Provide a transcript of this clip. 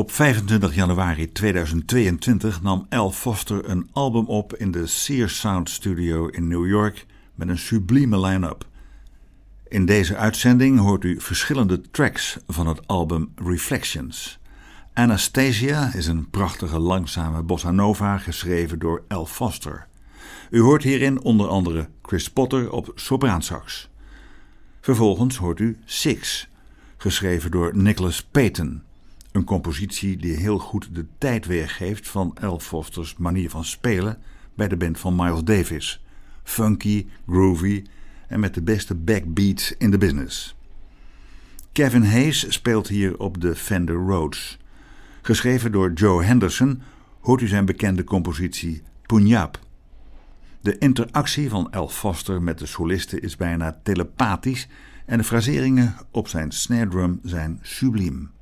Op 25 januari 2022 nam Al Foster een album op in de Sears Sound Studio in New York met een sublieme line-up. In deze uitzending hoort u verschillende tracks van het album Reflections. Anastasia is een prachtige langzame bossa nova geschreven door Al Foster. U hoort hierin onder andere Chris Potter op sopraansax. Vervolgens hoort u Six, geschreven door Nicholas Payton. Een compositie die heel goed de tijd weergeeft van Al Foster's manier van spelen bij de band van Miles Davis. Funky, groovy en met de beste backbeats in de business. Kevin Hayes speelt hier op de Fender Rhodes. Geschreven door Joe Henderson hoort u zijn bekende compositie Punjab. De interactie van Al Foster met de solisten is bijna telepathisch en de fraseringen op zijn snare drum zijn subliem.